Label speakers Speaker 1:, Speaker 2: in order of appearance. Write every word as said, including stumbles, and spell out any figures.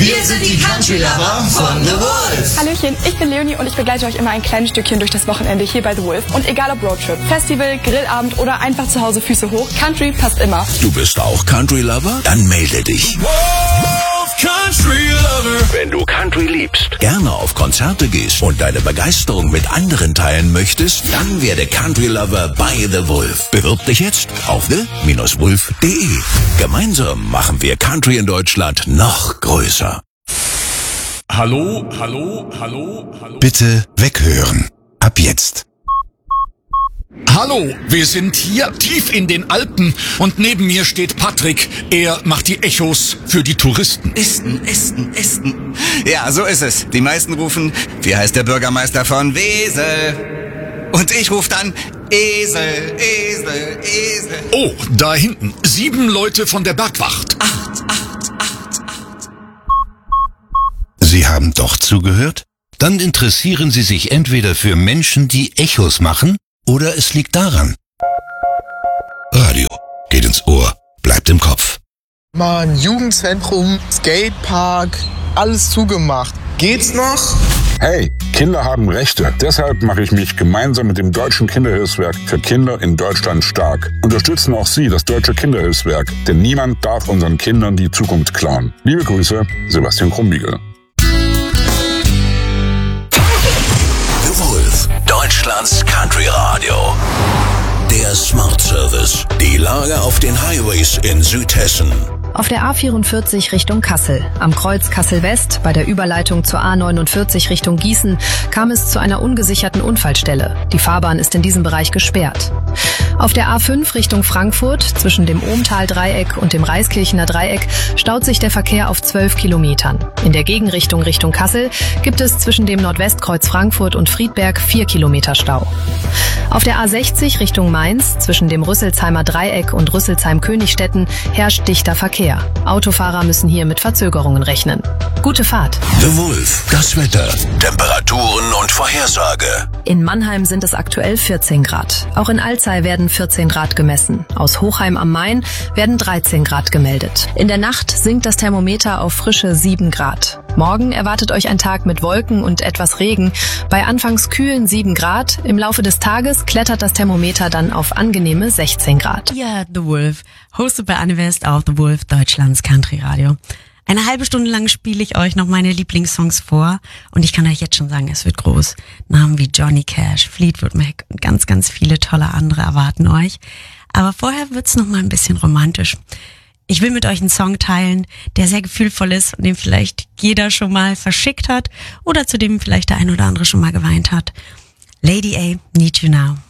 Speaker 1: Wir sind die Country Lover von The Wolf.
Speaker 2: Hallöchen, ich bin Leonie und ich begleite euch immer ein kleines Stückchen durch das Wochenende hier bei The Wolf. Und egal ob Roadtrip, Festival, Grillabend oder einfach zu Hause Füße hoch, Country passt immer.
Speaker 3: Du bist auch Country Lover? Dann melde dich.
Speaker 1: Wolf Country Lover.
Speaker 3: Wenn du Country liebst, gerne auf Konzerte gehst und deine Begeisterung mit anderen teilen möchtest, dann werde Country Lover bei The Wolf. Bewirb dich jetzt auf the Bindestrich wolf punkt de. Gemeinsam machen wir Country in Deutschland noch größer.
Speaker 4: Hallo, hallo, hallo, hallo.
Speaker 5: Bitte weghören. Ab jetzt.
Speaker 4: Hallo, wir sind hier tief in den Alpen und neben mir steht Patrick. Er macht die Echos für die Touristen.
Speaker 6: Esten, Esten, Esten. Ja, so ist es. Die meisten rufen, wie heißt der Bürgermeister von Wesel? Und ich rufe dann Esel, Esel, Esel.
Speaker 4: Oh, da hinten. Sieben Leute von der Bergwacht.
Speaker 6: Acht, acht, acht, acht.
Speaker 5: Sie haben doch zugehört? Dann interessieren Sie sich entweder für Menschen, die Echos machen, oder es liegt daran. Radio geht ins Ohr, bleibt im Kopf.
Speaker 7: Mann, Jugendzentrum, Skatepark, alles zugemacht. Geht's noch?
Speaker 8: Hey, Kinder haben Rechte. Deshalb mache ich mich gemeinsam mit dem Deutschen Kinderhilfswerk für Kinder in Deutschland stark. Unterstützen auch Sie das Deutsche Kinderhilfswerk, denn niemand darf unseren Kindern die Zukunft klauen. Liebe Grüße, Sebastian Krumbiegel.
Speaker 3: The Wolf, Deutschlands Country Radio. Der Smart Service. Die Lage auf den Highways in Südhessen.
Speaker 9: Auf der A vierundvierzig Richtung Kassel, am Kreuz Kassel-West, bei der Überleitung zur A neunundvierzig Richtung Gießen, kam es zu einer ungesicherten Unfallstelle. Die Fahrbahn ist in diesem Bereich gesperrt. Auf der A fünf Richtung Frankfurt, zwischen dem Ohmtal-Dreieck und dem Reiskirchener Dreieck, staut sich der Verkehr auf zwölf Kilometern. In der Gegenrichtung Richtung Kassel gibt es zwischen dem Nordwestkreuz Frankfurt und Friedberg vier Kilometer Stau. Auf der A sechzig Richtung Mainz, zwischen dem Rüsselsheimer Dreieck und Rüsselsheim-Königstetten, herrscht dichter Verkehr. Autofahrer müssen hier mit Verzögerungen rechnen. Gute Fahrt.
Speaker 3: The Wolf, das Wetter, Temperaturen und Vorhersage.
Speaker 9: In Mannheim sind es aktuell vierzehn Grad. Auch in Alzey werden vierzehn Grad gemessen. Aus Hochheim am Main werden dreizehn Grad gemeldet. In der Nacht sinkt das Thermometer auf frische sieben Grad. Morgen erwartet euch ein Tag mit Wolken und etwas Regen. Bei anfangs kühlen sieben Grad. Im Laufe des Tages klettert das Thermometer dann auf angenehme sechzehn Grad.
Speaker 10: Ja, The Wolf, hosted bei Anne West auf The Wolf, Deutschlands Country Radio. Eine halbe Stunde lang spiele ich euch noch meine Lieblingssongs vor und ich kann euch jetzt schon sagen, es wird groß. Namen wie Johnny Cash, Fleetwood Mac und ganz, ganz viele tolle andere erwarten euch. Aber vorher wird's noch mal ein bisschen romantisch. Ich will mit euch einen Song teilen, der sehr gefühlvoll ist und den vielleicht jeder schon mal verschickt hat oder zu dem vielleicht der ein oder andere schon mal geweint hat. Lady A, Need You Now.